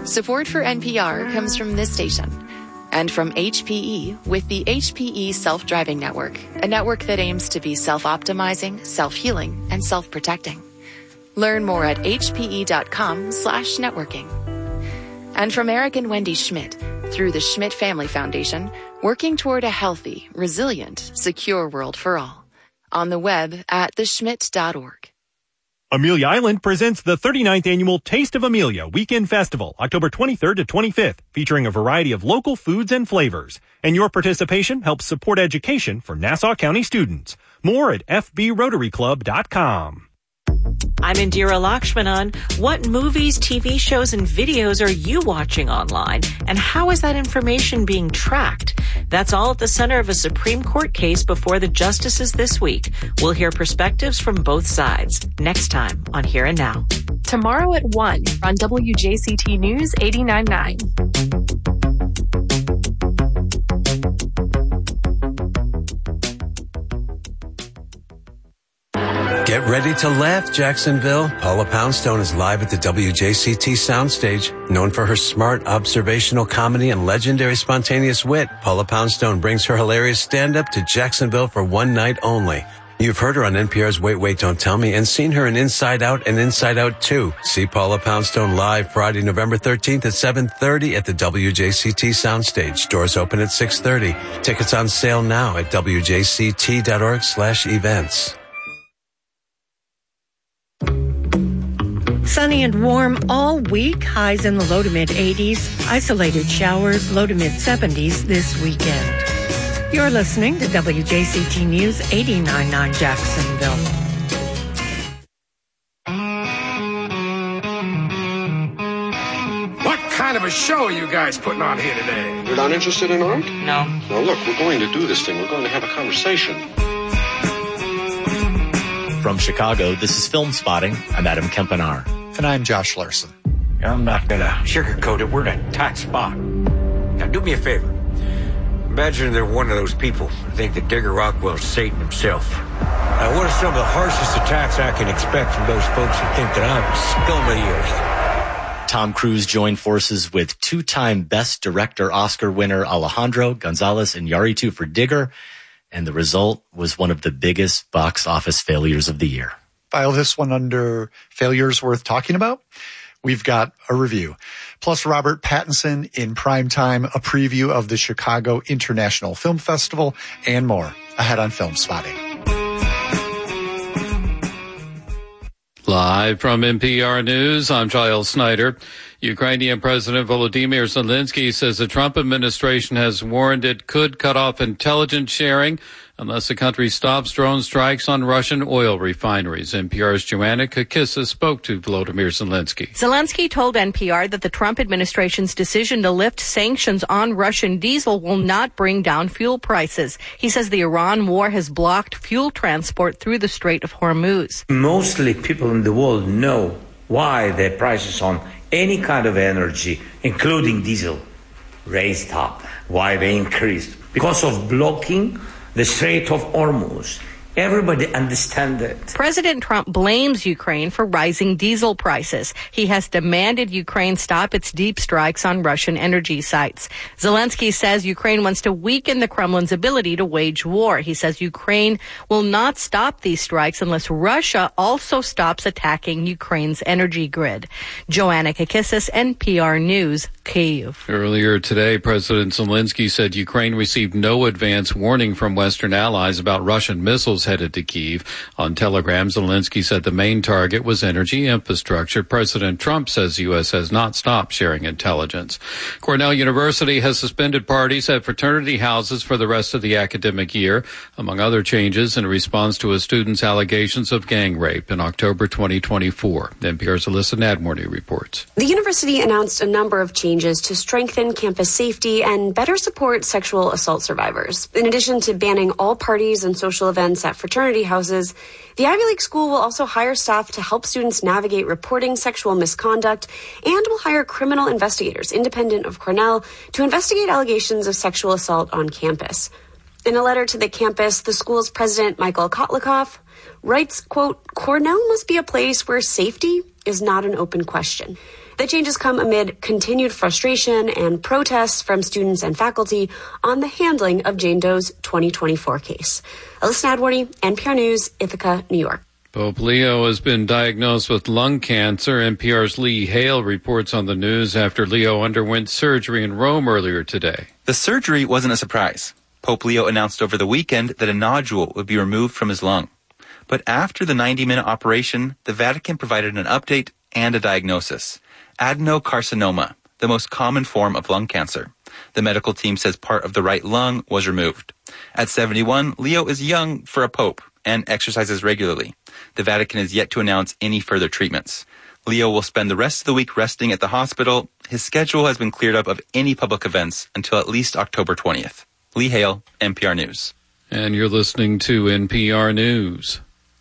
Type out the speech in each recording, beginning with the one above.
Support for NPR comes from this station and from HPE with the HPE Self-Driving Network, a network that aims to be self-optimizing, self-healing, and self-protecting. Learn more at hpe.com/networking. And from Eric and Wendy Schmidt, through the Schmidt Family Foundation, working toward a healthy, resilient, secure world for all. On the web at theschmidt.org. Amelia Island presents the 39th Annual Taste of Amelia Weekend Festival, October 23rd to 25th, featuring a variety of local foods and flavors. And your participation helps support education for Nassau County students. More at fbrotaryclub.com. I'm Indira Lakshmanan. What movies, TV shows, and videos are you watching online? And how is that information being tracked? That's all at the center of a Supreme Court case before the justices this week. We'll hear perspectives from both sides next time on Here and Now. Tomorrow at 1 on WJCT News 89.9. Get ready to laugh, Jacksonville. Paula Poundstone is live at the WJCT Soundstage. Known for her smart, observational comedy and legendary spontaneous wit, Paula Poundstone brings her hilarious stand-up to Jacksonville for one night only. You've heard her on NPR's Wait, Wait, Don't Tell Me and seen her in Inside Out and Inside Out 2. See Paula Poundstone live Friday, November 13th at 7:30 at the WJCT Soundstage. Doors open at 6:30. Tickets on sale now at wjct.org/events. Sunny and warm all week, highs in the low to mid 80s, isolated showers, low to mid 70s this weekend. You're listening to WJCT News 89.9 Jacksonville. What kind of a show are you guys putting on here today? You're not interested in art? No. Now look, we're going to do this thing. We're going to have a conversation. From Chicago, this is Film Spotting. I'm Adam Kempenaar. And I'm Josh Larson. I'm not going to sugarcoat it. We're in a tight spot. Now, do me a favor. Imagine they're one of those people who think that Digger Rockwell's Satan himself. Now, what are some of the harshest attacks I can expect from those folks who think that I'm scum of the earth? Tom Cruise joined forces with two-time Best Director Oscar winner Alejandro Gonzalez Iñárritu for Digger, and the result was one of the biggest box office failures of the year. File this one under failures worth talking about. We've got a review. Plus Robert Pattinson in primetime, a preview of the Chicago International Film Festival, and more ahead on Film Spotting. Live from NPR News, I'm Giles Snyder. Ukrainian President Volodymyr Zelensky says the Trump administration has warned it could cut off intelligence sharing unless the country stops drone strikes on Russian oil refineries. NPR's Joanna Kakissa spoke to Volodymyr Zelensky. Zelensky told NPR that the Trump administration's decision to lift sanctions on Russian diesel will not bring down fuel prices. He says the Iran war has blocked fuel transport through the Strait of Hormuz. Mostly people in the world know why the prices on any kind of energy, including diesel, raised up, why they increased. Because of blocking the Strait of Hormuz. Everybody understands it. President Trump blames Ukraine for rising diesel prices. He has demanded Ukraine stop its deep strikes on Russian energy sites. Zelensky says Ukraine wants to weaken the Kremlin's ability to wage war. He says Ukraine will not stop these strikes unless Russia also stops attacking Ukraine's energy grid. Joanna Kakissis, NPR News, Kyiv. Earlier today, President Zelensky said Ukraine received no advance warning from Western allies about Russian missiles headed to Kyiv. On Telegram, Zelensky said the main target was energy infrastructure. President Trump says the U.S. has not stopped sharing intelligence. Cornell University has suspended parties at fraternity houses for the rest of the academic year, among other changes in response to a student's allegations of gang rape in October 2024. NPR's Alyssa Nadmorny reports. The university announced a number of changes to strengthen campus safety and better support sexual assault survivors. In addition to banning all parties and social events at fraternity houses, the Ivy League school will also hire staff to help students navigate reporting sexual misconduct and will hire criminal investigators independent of Cornell to investigate allegations of sexual assault on campus. In a letter to the campus, the school's president, Michael Kotlikoff, writes, quote, Cornell must be a place where safety is not an open question. The changes come amid continued frustration and protests from students and faculty on the handling of Jane Doe's 2024 case. Alyssa Nadworny, NPR News, Ithaca, New York. Pope Leo has been diagnosed with lung cancer. NPR's Lee Hale reports on the news after Leo underwent surgery in Rome earlier today. The surgery wasn't a surprise. Pope Leo announced over the weekend that a nodule would be removed from his lung. But after the 90-minute operation, the Vatican provided an update and a diagnosis. Adenocarcinoma, the most common form of lung cancer. The medical team says part of the right lung was removed. At 71, Leo is young for a pope and exercises regularly. The Vatican is yet to announce any further treatments. Leo will spend the rest of the week resting at the hospital. His schedule has been cleared up of any public events until at least October 20th. Lee Hale, NPR News. And you're listening to NPR News.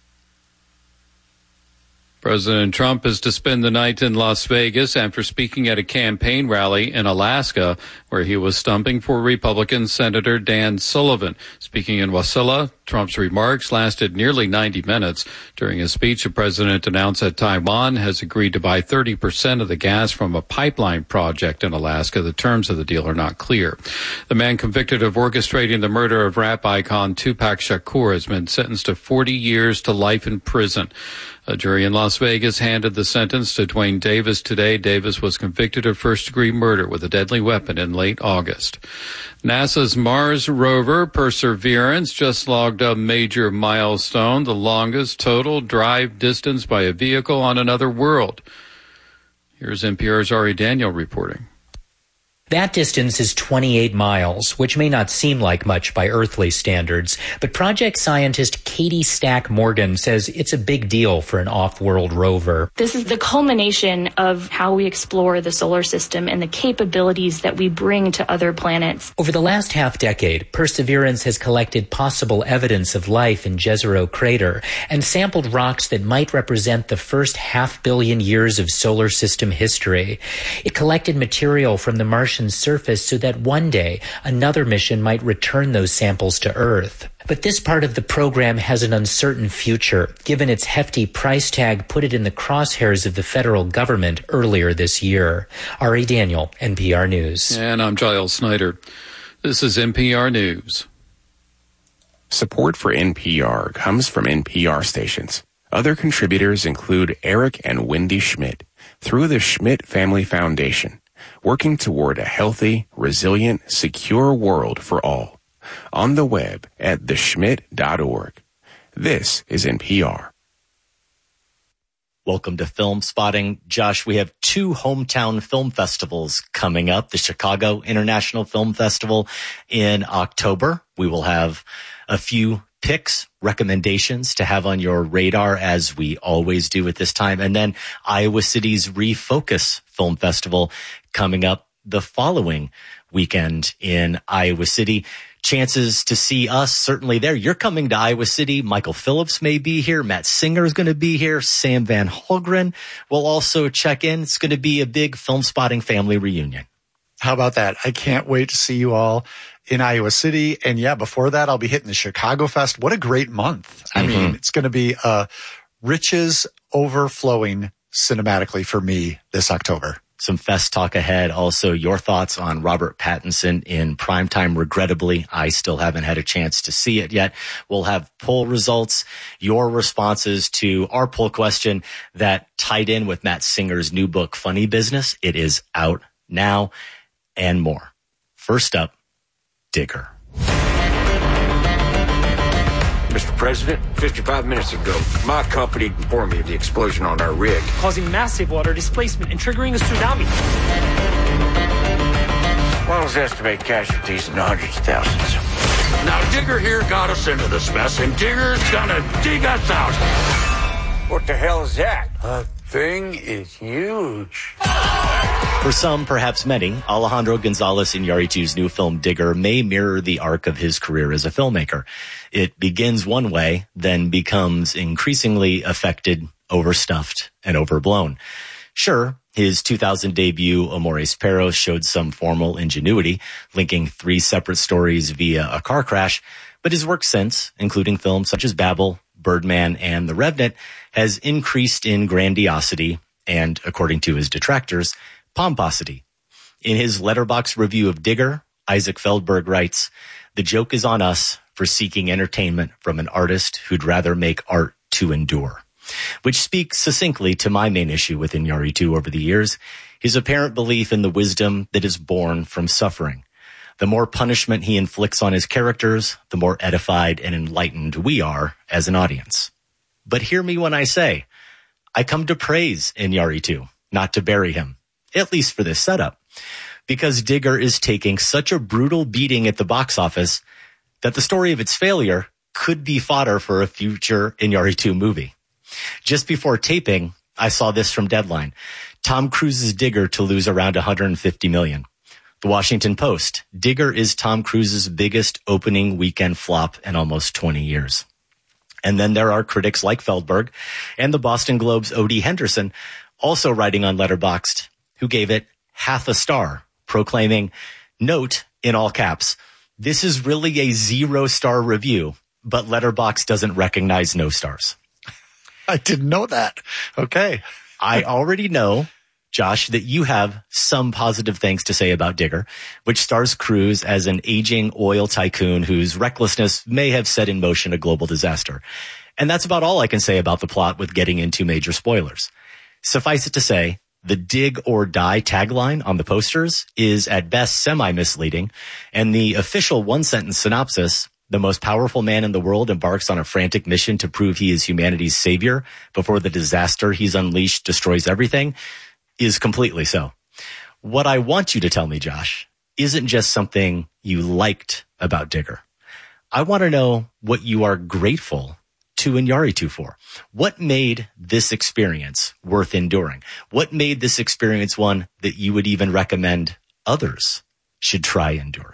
President Trump is to spend the night in Las Vegas after speaking at a campaign rally in Alaska, where he was stumping for Republican Senator Dan Sullivan. Speaking in Wasilla, Trump's remarks lasted nearly 90 minutes. During his speech, the president announced that Taiwan has agreed to buy 30% of the gas from a pipeline project in Alaska. The terms of the deal are not clear. The man convicted of orchestrating the murder of rap icon Tupac Shakur has been sentenced to 40 years to life in prison. A jury in Las Vegas handed the sentence to Dwayne Davis today. Davis was convicted of first-degree murder with a deadly weapon in late August. NASA's Mars rover Perseverance just logged a major milestone, the longest total drive distance by a vehicle on another world. Here's NPR's Ari Daniel reporting. That distance is 28 miles, which may not seem like much by earthly standards, but project scientist Katie Stack Morgan says it's a big deal for an off-world rover. This is the culmination of how we explore the solar system and the capabilities that we bring to other planets. Over the last half-decade, Perseverance has collected possible evidence of life in Jezero Crater and sampled rocks that might represent the first 500 million years of solar system history. It collected material from the Martian surface so that one day another mission might return those samples to Earth. But this part of the program has an uncertain future. Given its hefty price tag, put it in the crosshairs of the federal government earlier this year. Ari Daniel, NPR News. And I'm Giles Snyder. This is NPR News. Support for NPR comes from NPR stations. Other contributors include Eric and Wendy Schmidt through the Schmidt Family Foundation, working toward a healthy, resilient, secure world for all. On the web at theschmidt.org. This is NPR. Welcome to Film Spotting. Josh, we have 2 hometown film festivals coming up. The Chicago International Film Festival in October. We will have a few picks, recommendations to have on your radar, as we always do at this time. And then Iowa City's Refocus Film Festival coming up the following weekend in Iowa City. Chances to see us certainly there. You're coming to Iowa City. Michael Phillips may be here. Matt Singer is going to be here. Sam Van Holgren will also check in. It's going to be a big Film Spotting family reunion. How about that? I can't wait to see you all in Iowa City. And yeah, before that, I'll be hitting the Chicago Fest. What a great month. I mean, it's going to be riches overflowing cinematically for me this October. Some fest talk ahead. Also, your thoughts on Robert Pattinson in primetime. Regrettably, I still haven't had a chance to see it yet. We'll have poll results, your responses to our poll question that tied in with Matt Singer's new book, Funny Business. It is out now, and more. First up, Digger. Mr. President, 55 minutes ago, my company informed me of the explosion on our rig, causing massive water displacement and triggering a tsunami. Models estimate casualties in the hundreds of thousands. Now, Digger here got us into this mess, and Digger's gonna dig us out. What the hell is that? That thing is huge. For some, perhaps many, Alejandro Gonzalez Iñárritu's new film Digger may mirror the arc of his career as a filmmaker. It begins one way, then becomes increasingly affected, overstuffed, and overblown. Sure, His 2000 debut, Amores Perros, showed some formal ingenuity, linking 3 separate stories via a car crash, but his work since, including films such as Babel, Birdman, and The Revenant, has increased in grandiosity and, according to his detractors, pomposity. In his Letterboxd review of Digger, Isaac Feldberg writes, "The joke is on us for seeking entertainment from an artist who'd rather make art to endure," which speaks succinctly to my main issue with Iñárritu over the years, his apparent belief in the wisdom that is born from suffering. The more punishment he inflicts on his characters, the more edified and enlightened we are as an audience. But hear me when I say, I come to praise Iñárritu, not to bury him, at least for this setup, because Digger is taking such a brutal beating at the box office that the story of its failure could be fodder for a future Iñárritu movie. Just before taping, I saw this from Deadline. Tom Cruise's Digger to lose around $150 million. The Washington Post, Digger is Tom Cruise's biggest opening weekend flop in almost 20 years. And then there are critics like Feldberg and the Boston Globe's O.D. Henderson also writing on Letterboxd, who gave it half a star, proclaiming, note, in all caps, this is really a 0-star review, but Letterboxd doesn't recognize no stars. I didn't know that. Okay. I already know, Josh, that you have some positive things to say about Digger, which stars Cruise as an aging oil tycoon whose recklessness may have set in motion a global disaster. And that's about all I can say about the plot with getting into major spoilers. Suffice it to say, the dig or die tagline on the posters is at best semi-misleading, and the official one-sentence synopsis, the most powerful man in the world embarks on a frantic mission to prove he is humanity's savior before the disaster he's unleashed destroys everything, is completely so. What I want you to tell me, Josh, isn't just something you liked about Digger. I want to know what you are grateful to Iñárritu for. What made this experience worth enduring? What made this experience one that you would even recommend others should try enduring?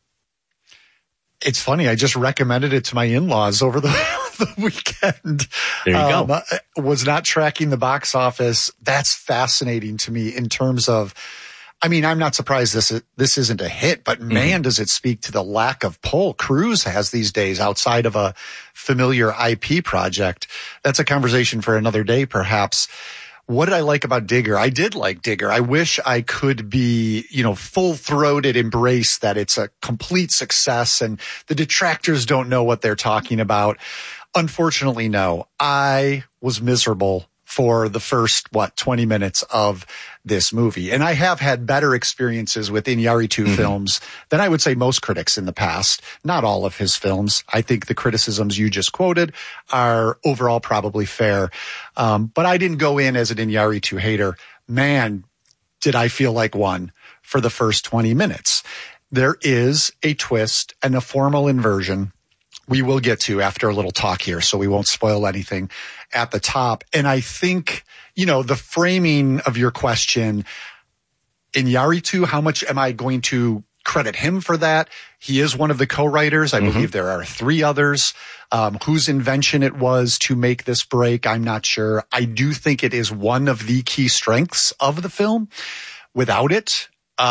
It's funny. I just recommended it to my in-laws over the weekend. There you go. Was not tracking the box office. That's fascinating to me in terms of, I mean, I'm not surprised this isn't a hit, but man, does it speak to the lack of pull Cruise has these days outside of a familiar IP project. That's a conversation for another day, perhaps. What did I like about Digger? I did like Digger. I wish I could be, full-throated embrace that it's a complete success and the detractors don't know what they're talking about. Unfortunately, no. I was miserable for the first, 20 minutes of this movie. And I have had better experiences with Iñárritu films than I would say most critics in the past. Not all of his films. I think the criticisms you just quoted are overall probably fair. But I didn't go in as an Iñárritu hater. Man, did I feel like one for the first 20 minutes. There is a twist and a formal inversion we will get to after a little talk here, so we won't spoil anything at the top. And I think, the framing of your question, Iñárritu, how much am I going to credit him for that? He is one of the co-writers. I believe there are 3 others. Whose invention it was to make this break, I'm not sure. I do think it is one of the key strengths of the film. Without it,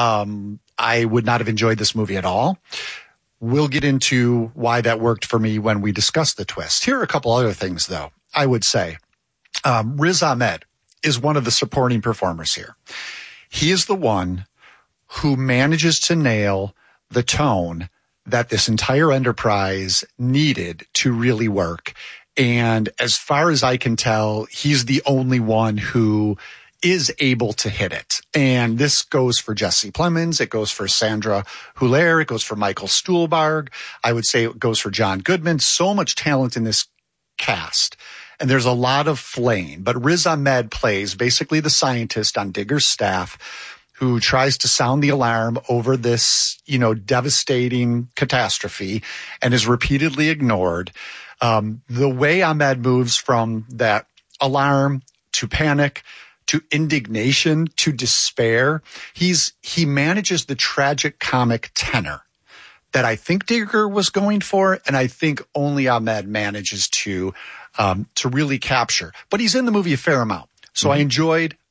I would not have enjoyed this movie at all. We'll get into why that worked for me when we discuss the twist. Here are a couple other things, though, I would say. Riz Ahmed is one of the supporting performers here. He is the one who manages to nail the tone that this entire enterprise needed to really work. And as far as I can tell, he's the only one who is able to hit it. And this goes for Jesse Plemons. It goes for Sandra Huller. It goes for Michael Stuhlbarg. I would say it goes for John Goodman. So much talent in this cast. And there's a lot of flame. But Riz Ahmed plays basically the scientist on Digger's staff who tries to sound the alarm over this, devastating catastrophe and is repeatedly ignored. The way Ahmed moves from that alarm to panic to indignation, to despair. He manages the tragic comic tenor that I think Digger was going for, and I think only Ahmed manages to really capture. But he's in the movie a fair amount. So I enjoyed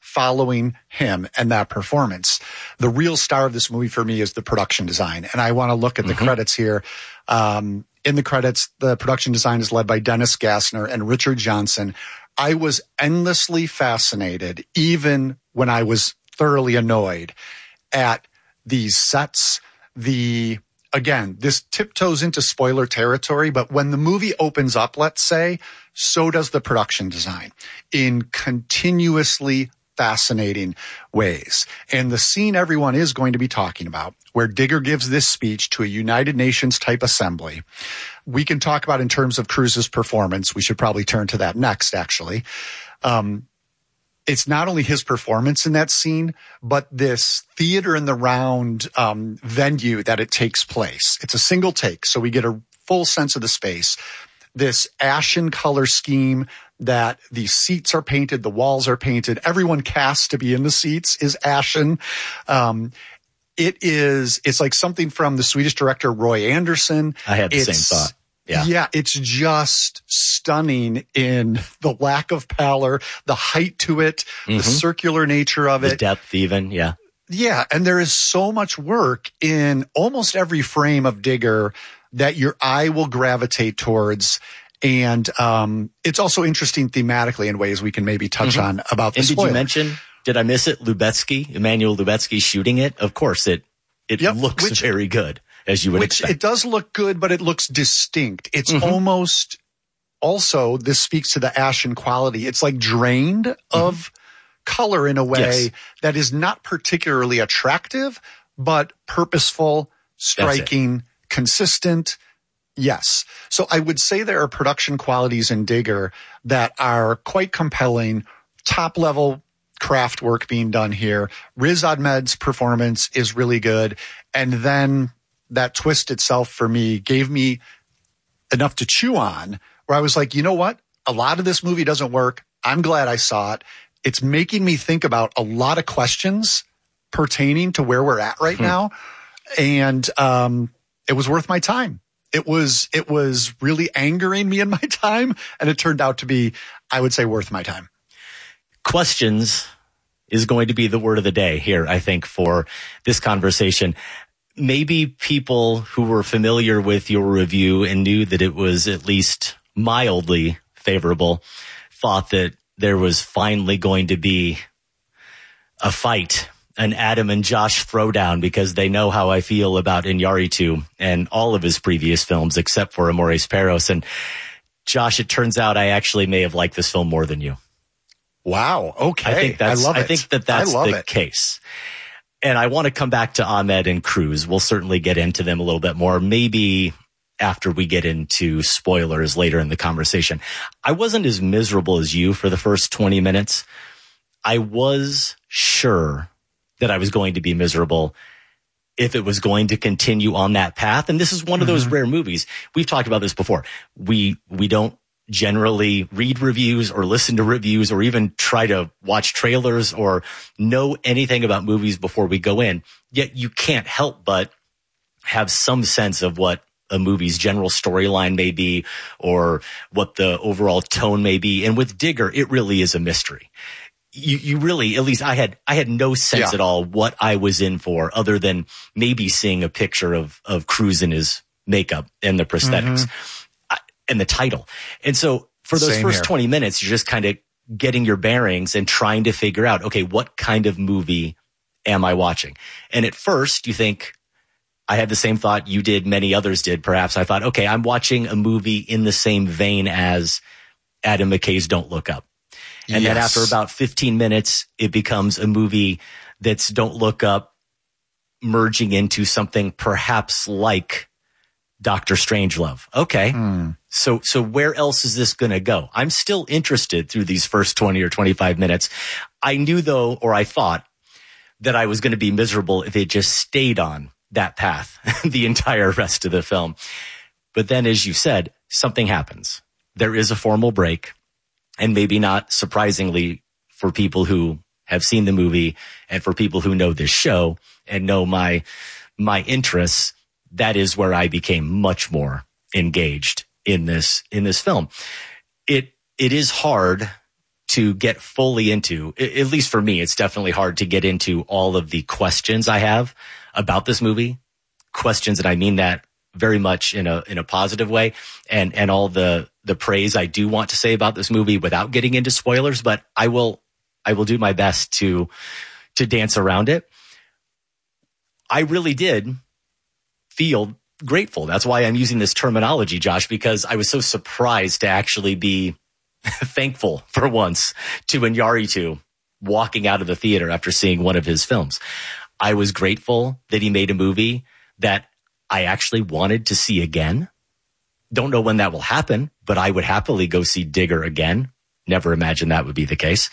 following him and that performance. The real star of this movie for me is the production design. And I want to look at the credits here. In the credits, the production design is led by Dennis Gassner and Richard Johnson. I was endlessly fascinated, even when I was thoroughly annoyed at these sets. Again, this tiptoes into spoiler territory, but when the movie opens up, let's say, so does the production design in continuously fascinating ways. And the scene everyone is going to be talking about, where Digger gives this speech to a United Nations type assembly, we can talk about in terms of Cruise's performance. We should probably turn to that next, actually. It's not only his performance in that scene, but this theater in the round venue that it takes place. It's a single take, so we get a full sense of the space. This ashen color scheme that the seats are painted, the walls are painted, everyone cast to be in the seats is ashen. It's like something from the Swedish director Roy Andersson. I had the same thought. Yeah, it's just stunning in the lack of pallor, the height to it, the circular nature of it. The depth even, yeah. Yeah, and there is so much work in almost every frame of Digger that your eye will gravitate towards. And it's also interesting thematically in ways we can maybe touch on about the spoiler. Did you mention, did I miss it, Emmanuel Lubetsky shooting it? Of course, it looks very good. As you would expect. It does look good, but it looks distinct. It's almost also, this speaks to the ashen quality. It's like drained of color in a way that is not particularly attractive, but purposeful, striking, consistent. Yes. So I would say there are production qualities in Digger that are quite compelling, top level craft work being done here. Riz Ahmed's performance is really good. And then that twist itself for me gave me enough to chew on, where I was like, you know what? A lot of this movie doesn't work. I'm glad I saw it. It's making me think about a lot of questions pertaining to where we're at right now. And it was worth my time. It was really angering me in my time. And it turned out to be, I would say, worth my time. Questions is going to be the word of the day here, I think, for this conversation. Maybe people who were familiar with your review and knew that it was at least mildly favorable thought that there was finally going to be a fight, an Adam and Josh throwdown, because they know how I feel about Iñárritu and all of his previous films except for Amores Perros. And Josh, it turns out I actually may have liked this film more than you. Wow. Okay. I think that's the case. And I want to come back to Ahmed and Cruise. We'll certainly get into them a little bit more, maybe after we get into spoilers later in the conversation. I wasn't as miserable as you for the first 20 minutes. I was sure that I was going to be miserable if it was going to continue on that path. And this is one of those rare movies. We've talked about this before. We don't generally read reviews or listen to reviews or even try to watch trailers or know anything about movies before we go in. Yet you can't help but have some sense of what a movie's general storyline may be or what the overall tone may be. And with Digger, it really is a mystery. You really, at least I had no sense at all what I was in for, other than maybe seeing a picture of Cruise in his makeup and the prosthetics. And the title. And so for those first 20 minutes, you're just kind of getting your bearings and trying to figure out, okay, what kind of movie am I watching? And at first you think, I had the same thought you did, many others did perhaps. I thought, okay, I'm watching a movie in the same vein as Adam McKay's Don't Look Up. And then after about 15 minutes, it becomes a movie that's Don't Look Up merging into something perhaps like Dr. Strangelove. Okay. So where else is this going to go? I'm still interested through these first 20 or 25 minutes. I knew though, or I thought that I was going to be miserable if it just stayed on that path the entire rest of the film. But then, as you said, something happens. There is a formal break, and maybe not surprisingly for people who have seen the movie and for people who know this show and know my interests, that is where I became much more engaged in this film. It is hard to get fully into, at least for me, it's definitely hard to get into all of the questions I have about this movie. Questions, and I mean that very much in a positive way, and all the praise I do want to say about this movie without getting into spoilers, but I will do my best to dance around it. I really did feel grateful. That's why I'm using this terminology, Josh, because I was so surprised to actually be thankful for once to Iñárritu walking out of the theater after seeing one of his films. I was grateful that he made a movie that I actually wanted to see again. Don't know when that will happen, but I would happily go see Digger again. Never imagined that would be the case.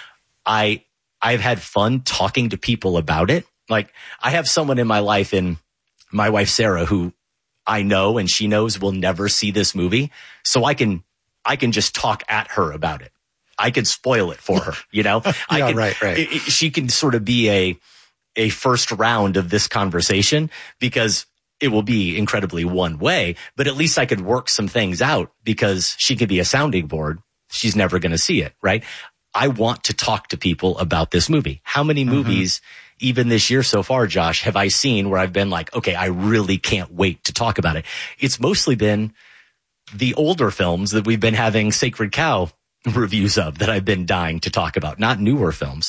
I've had fun talking to people about it. Like, I have someone in my life, and my wife Sarah, who I know and she knows will never see this movie. So I can just talk at her about it. I can spoil it for her, you know? Yeah, right. She can sort of be a first round of this conversation, because it will be incredibly one way, but at least I could work some things out because she could be a sounding board. She's never going to see it, right? I want to talk to people about this movie. How many movies, even this year so far, Josh, have I seen where I've been like, okay, I really can't wait to talk about it? It's mostly been the older films that we've been having Sacred Cow reviews of that I've been dying to talk about, not newer films.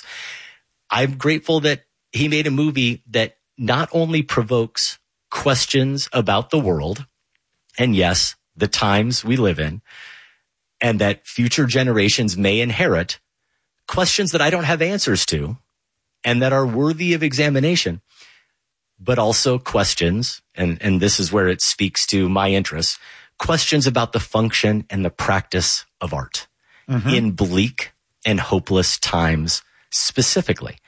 I'm grateful that he made a movie that not only provokes questions about the world, and yes, the times we live in, and that future generations may inherit, questions that I don't have answers to and that are worthy of examination, but also questions, and this is where it speaks to my interests, questions about the function and the practice of art in bleak and hopeless times specifically.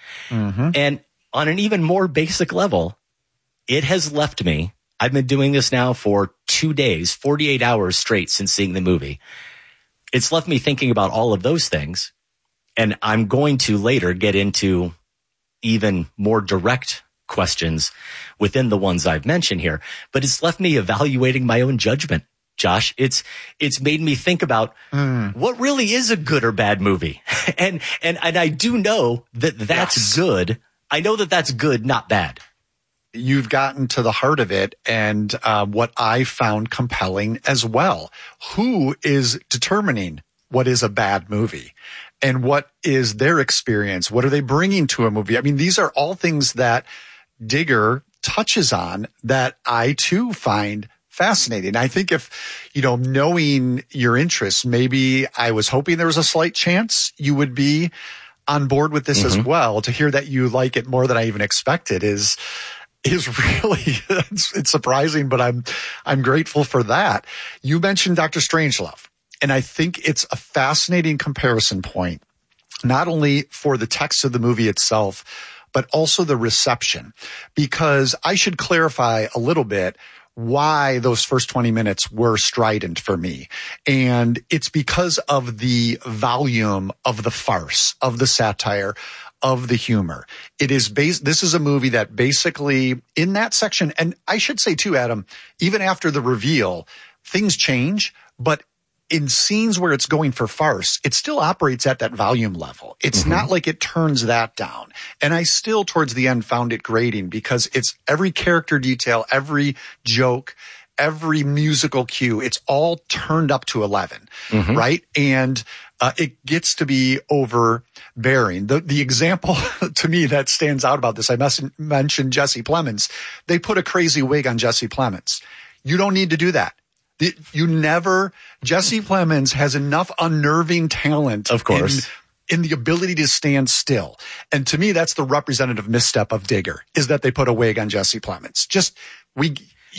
And on an even more basic level, it has left me, I've been doing this now for 2 days, 48 hours straight since seeing the movie. It's left me thinking about all of those things. And I'm going to later get into even more direct questions within the ones I've mentioned here. But it's left me evaluating my own judgment, Josh. It's made me think about what really is a good or bad movie. And I do know that that's good. I know that that's good, not bad. You've gotten to the heart of it, and what I found compelling as well. Who is determining what is a bad movie? And what is their experience? What are they bringing to a movie? I mean, these are all things that Digger touches on that I too find fascinating. I think if, knowing your interests, maybe I was hoping there was a slight chance you would be on board with this as well. To hear that you like it more than I even expected is really, it's surprising, but I'm grateful for that. You mentioned Dr. Strangelove, and I think it's a fascinating comparison point, not only for the text of the movie itself, but also the reception, because I should clarify a little bit why those first 20 minutes were strident for me. And it's because of the volume of the farce, of the satire, of the humor. It is this is a movie that basically in that section, and I should say too, Adam, even after the reveal, things change, but in scenes where it's going for farce, it still operates at that volume level. It's not like it turns that down. And I still, towards the end, found it grating because it's every character detail, every joke, every musical cue, it's all turned up to 11, right? And it gets to be overbearing. The example to me that stands out about this, I mentioned Jesse Plemons. They put a crazy wig on Jesse Plemons. You don't need to do that. Jesse Plemons has enough unnerving talent. Of course. In the ability to stand still. And to me, that's the representative misstep of Digger, is that they put a wig on Jesse Plemons. We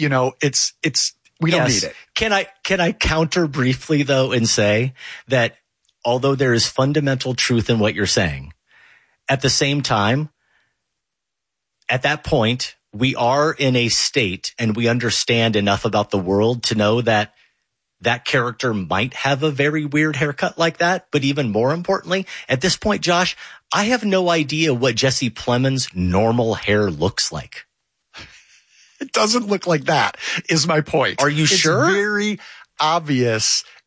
don't need it. Can I counter briefly though and say that although there is fundamental truth in what you're saying, at the same time, at that point, we are in a state and we understand enough about the world to know that that character might have a very weird haircut like that. But even more importantly, at this point, Josh, I have no idea what Jesse Plemons' normal hair looks like. It doesn't look like that, is my point. Are you sure? It's very obvious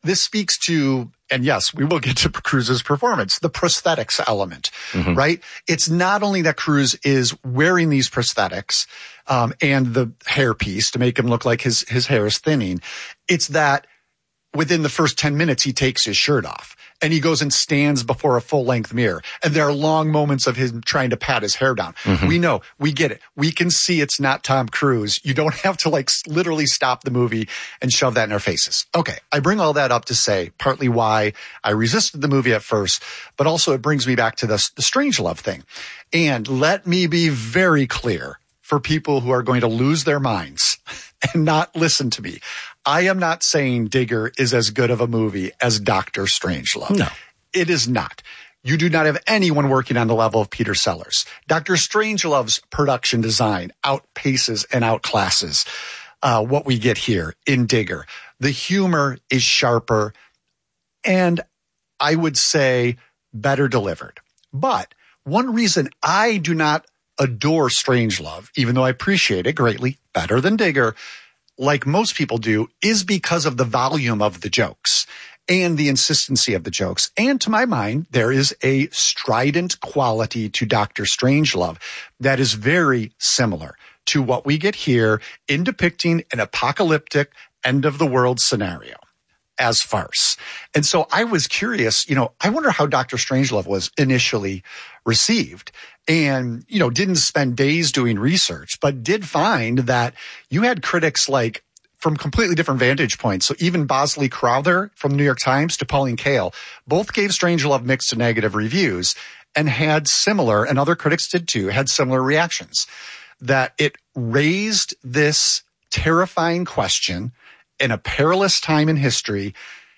this speaks to, and yes, we will get to Cruise's performance, the prosthetics element, right? It's not only that Cruise is wearing these prosthetics and the hairpiece to make him look like his hair is thinning. It's that within the first 10 minutes, he takes his shirt off and he goes and stands before a full-length mirror. And there are long moments of him trying to pat his hair down. We know, we get it. We can see it's not Tom Cruise. You don't have to like literally stop the movie and shove that in our faces. Okay, I bring all that up to say partly why I resisted the movie at first, but also it brings me back to the Strangelove thing. And let me be very clear for people who are going to lose their minds and not listen to me. I am not saying Digger is as good of a movie as Dr. Strangelove. No. It is not. You do not have anyone working on the level of Peter Sellers. Dr. Strangelove's production design outpaces and outclasses what we get here in Digger. The humor is sharper and I would say better delivered. But one reason I do not adore Strangelove, even though I appreciate it greatly, better than Digger, like most people do, is because of the volume of the jokes and the insistency of the jokes. And to my mind, there is a strident quality to Dr. Strangelove that is very similar to what we get here in depicting an apocalyptic end of the world scenario as farce. And so I was curious, I wonder how Dr. Strangelove was initially received. And, didn't spend days doing research, but did find that you had critics like from completely different vantage points. So even Bosley Crowther from the New York Times to Pauline Kael both gave Strangelove mixed to negative reviews and had similar, and other critics did too, had similar reactions, that it raised this terrifying question in a perilous time in history,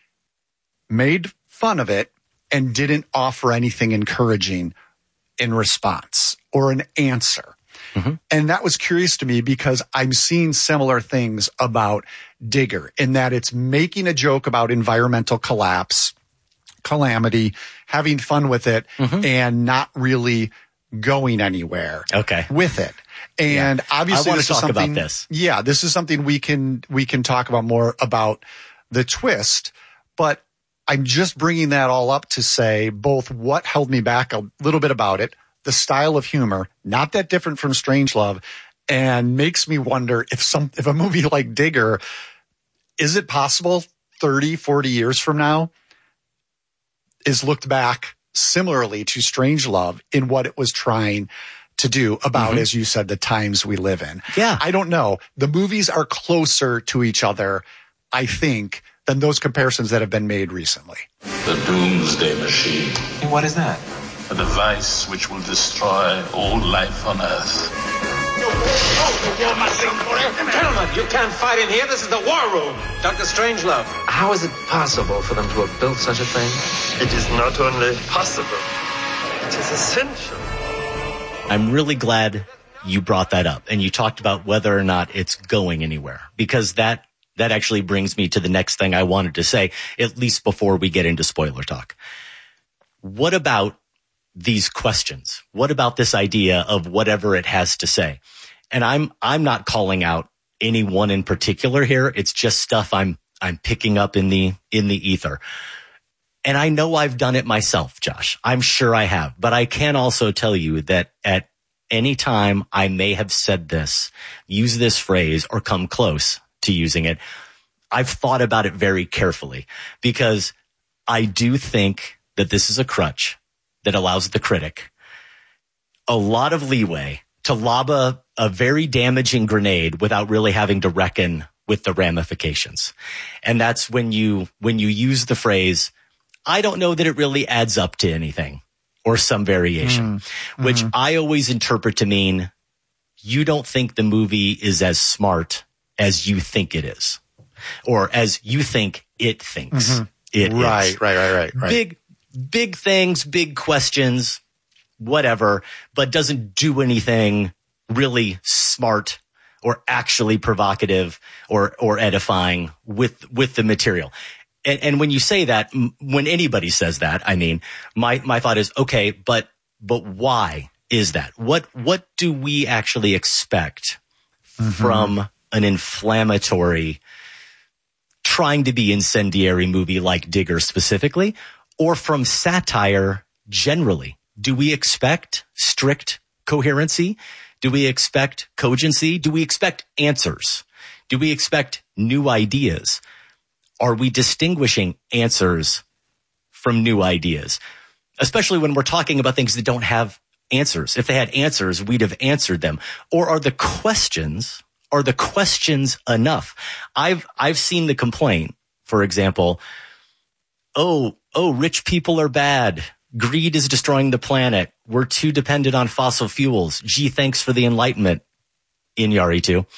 made fun of it, and didn't offer anything encouraging in response or an answer. And that was curious to me because I'm seeing similar things about Digger in that it's making a joke about environmental collapse, calamity, having fun with it, and not really going anywhere with it. And obviously, I want to talk about this. Yeah, this is something we can talk about more about the twist, but I'm just bringing that all up to say both what held me back a little bit about it, the style of humor, not that different from Strangelove, and makes me wonder if a movie like Digger, is it possible 30, 40 years from now is looked back similarly to Strangelove in what it was trying to do about, as you said, the times we live in. Yeah. I don't know. The movies are closer to each other, I think, than those comparisons that have been made recently. The Doomsday Machine. And what is that? A device which will destroy all life on Earth. Gentlemen, you can't fight in here. This is the war room. Dr. Strangelove. How is it possible for them to have built such a thing? It is not only possible, it is essential. I'm really glad you brought that up and you talked about whether or not it's going anywhere, because that actually brings me to the next thing I wanted to say, at least before we get into spoiler talk. What about these questions? What about this idea of whatever it has to say? And I'm not calling out anyone in particular here. It's just stuff I'm picking up in the ether. And I know I've done it myself, Josh. I'm sure I have. But I can also tell you that at any time I may have said this, use this phrase, or come close to using it, I've thought about it very carefully, because I do think that this is a crutch that allows the critic a lot of leeway to lob a very damaging grenade without really having to reckon with the ramifications. And that's when you use the phrase, I don't know that it really adds up to anything, or some variation, which I always interpret to mean you don't think the movie is as smart as you think it is, or as you think it thinks it is. Right. Big things, big questions, whatever, but doesn't do anything really smart or actually provocative or edifying with the material. And when you say that, when anybody says that, I mean, my thought is, okay, but why is that? What do we actually expect from an inflammatory, trying to be incendiary movie like Digger specifically, or from satire generally? Do we expect strict coherency? Do we expect cogency? Do we expect answers? Do we expect new ideas? Are we distinguishing answers from new ideas? Especially when we're talking about things that don't have answers. If they had answers, we'd have answered them. Or are the questions enough? I've seen the complaint, for example, oh, rich people are bad. Greed is destroying the planet. We're too dependent on fossil fuels. Gee, thanks for the enlightenment, Iñárritu.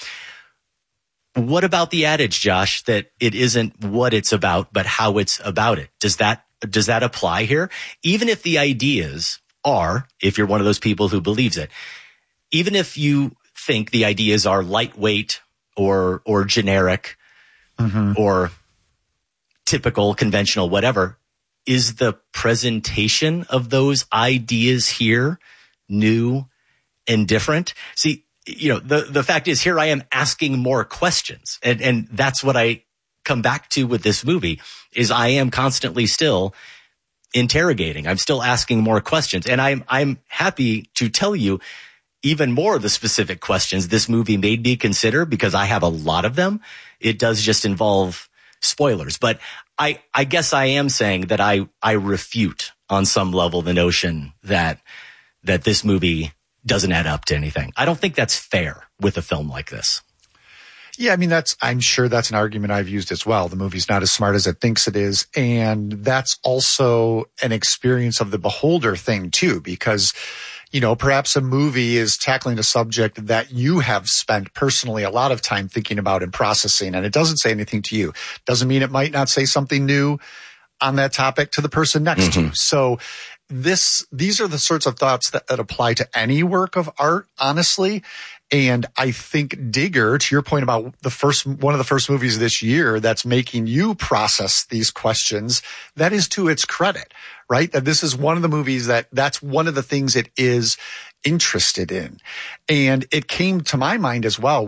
What about the adage, Josh, that it isn't what it's about, but how it's about it? Does that apply here? Even if the ideas are, if you're one of those people who believes it, even if you think the ideas are lightweight or generic or typical, conventional, whatever, is the presentation of those ideas here new and different? See, the fact is, here I am asking more questions. And that's what I come back to with this movie, is I am constantly still interrogating. I'm still asking more questions. And I'm happy to tell you even more of the specific questions this movie made me consider, because I have a lot of them. It does just involve spoilers. But I guess I am saying that I refute on some level the notion that this movie doesn't add up to anything. I don't think that's fair with a film like this. Yeah, I mean, I'm sure that's an argument I've used as well. The movie's not as smart as it thinks it is. And that's also an experience of the beholder thing too, because, perhaps a movie is tackling a subject that you have spent personally a lot of time thinking about and processing, and it doesn't say anything to you. Doesn't mean it might not say something new on that topic to the person next to you. So these are the sorts of thoughts that apply to any work of art, honestly. And I think Digger, to your point about one of the first movies this year that's making you process these questions, that is to its credit, right? That this is one of the movies that's one of the things it is interested in. And it came to my mind as well.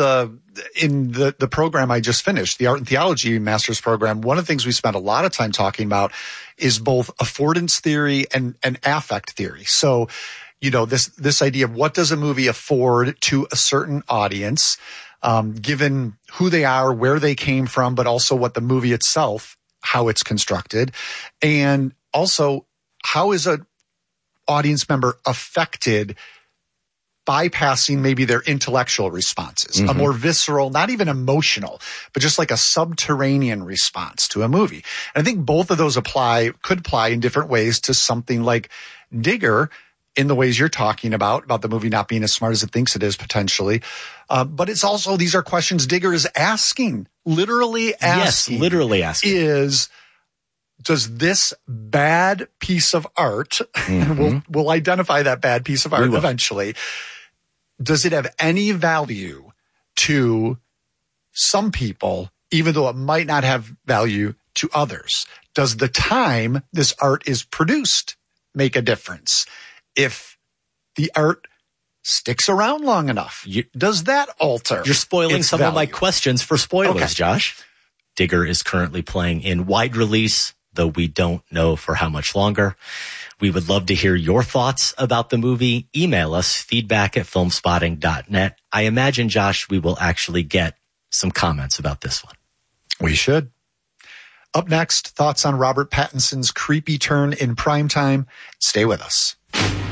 In the program I just finished, the Art and Theology Master's Program, one of the things we spent a lot of time talking about is both affordance theory and affect theory. So, this idea of what does a movie afford to a certain audience, given who they are, where they came from, but also what the movie itself, how it's constructed. And also, how is a audience member affected bypassing maybe their intellectual responses, a more visceral, not even emotional, but just like a subterranean response to a movie. And I think both of those could apply in different ways to something like Digger, in the ways you're talking about the movie not being as smart as it thinks it is potentially. But it's also, these are questions Digger is asking, literally asking. Yes, literally asking. Does this bad piece of art, we'll identify that bad piece of art eventually, does it have any value to some people, even though it might not have value to others? Does the time this art is produced make a difference? If the art sticks around long enough, does that alter? You're spoiling some of my questions for spoilers, Josh. Digger is currently playing in wide release, though we don't know for how much longer. We would love to hear your thoughts about the movie. Email us, feedback@filmspotting.net. I imagine, Josh, we will actually get some comments about this one. We should. Up next, thoughts on Robert Pattinson's creepy turn in primetime. Stay with us.